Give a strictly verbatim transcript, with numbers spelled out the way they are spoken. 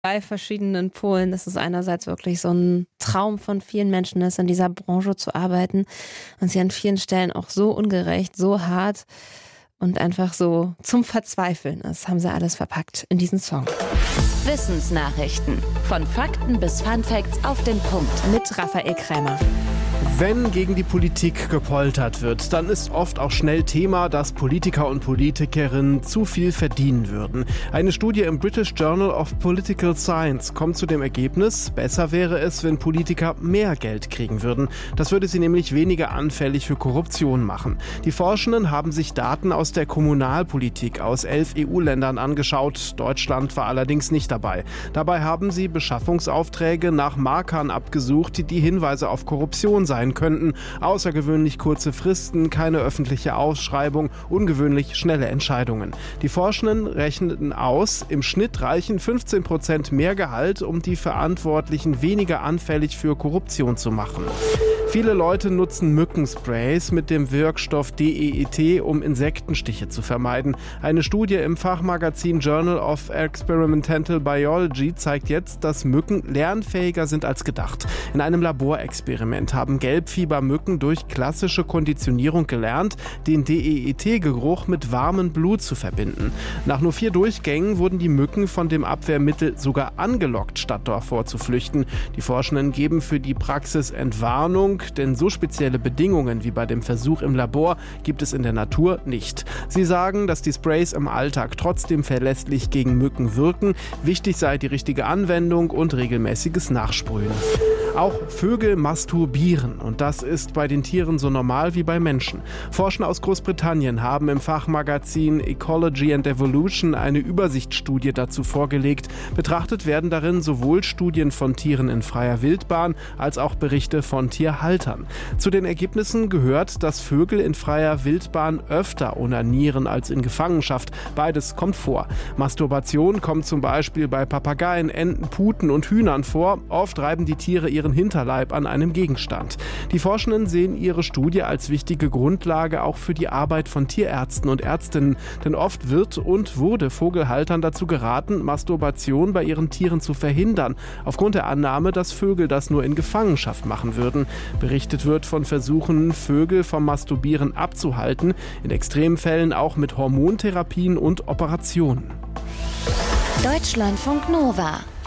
Bei verschiedenen Polen, dass es einerseits wirklich so ein Traum von vielen Menschen ist, in dieser Branche zu arbeiten und sie an vielen Stellen auch so ungerecht, so hart und einfach so zum Verzweifeln ist, haben sie alles verpackt in diesen Song. Wissensnachrichten. Von Fakten bis Funfacts auf den Punkt. Mit Raphael Krämer. Wenn gegen die Politik gepoltert wird, dann ist oft auch schnell Thema, dass Politiker und Politikerinnen zu viel verdienen würden. Eine Studie im British Journal of Political Science kommt zu dem Ergebnis, besser wäre es, wenn Politiker mehr Geld kriegen würden. Das würde sie nämlich weniger anfällig für Korruption machen. Die Forschenden haben sich Daten aus der Kommunalpolitik aus elf E U-Ländern angeschaut. Deutschland war allerdings nicht dabei. Dabei haben sie Beschaffungsaufträge nach Markern abgesucht, die Hinweise auf Korruption sein könnten. Außergewöhnlich kurze Fristen, keine öffentliche Ausschreibung, ungewöhnlich schnelle Entscheidungen. Die Forschenden rechneten aus, im Schnitt reichen fünfzehn Prozent mehr Gehalt, um die Verantwortlichen weniger anfällig für Korruption zu machen. Viele Leute nutzen Mückensprays mit dem Wirkstoff D E E T, um Insektenstiche zu vermeiden. Eine Studie im Fachmagazin Journal of Experimental Biology zeigt jetzt, dass Mücken lernfähiger sind als gedacht. In einem Laborexperiment haben Gelbfiebermücken durch klassische Konditionierung gelernt, den D E E T-Geruch mit warmem Blut zu verbinden. Nach nur vier Durchgängen wurden die Mücken von dem Abwehrmittel sogar angelockt, statt davor zu flüchten. Die Forschenden geben für die Praxis Entwarnung, denn so spezielle Bedingungen wie bei dem Versuch im Labor gibt es in der Natur nicht. Sie sagen, dass die Sprays im Alltag trotzdem verlässlich gegen Mücken wirken. Wichtig sei die richtige Anwendung und regelmäßiges Nachsprühen. Auch Vögel masturbieren und das ist bei den Tieren so normal wie bei Menschen. Forscher aus Großbritannien haben im Fachmagazin Ecology and Evolution eine Übersichtsstudie dazu vorgelegt. Betrachtet werden darin sowohl Studien von Tieren in freier Wildbahn als auch Berichte von Tierhaltern. Zu den Ergebnissen gehört, dass Vögel in freier Wildbahn öfter onanieren als in Gefangenschaft. Beides kommt vor. Masturbation kommt zum Beispiel bei Papageien, Enten, Puten und Hühnern vor. Oft reiben die Tiere ihren Hinterleib an einem Gegenstand. Die Forschenden sehen ihre Studie als wichtige Grundlage auch für die Arbeit von Tierärzten und Ärztinnen, denn oft wird und wurde Vogelhaltern dazu geraten, Masturbation bei ihren Tieren zu verhindern, aufgrund der Annahme, dass Vögel das nur in Gefangenschaft machen würden. Berichtet wird von Versuchen, Vögel vom Masturbieren abzuhalten, in Extremfällen auch mit Hormontherapien und Operationen. Deutschlandfunk Nova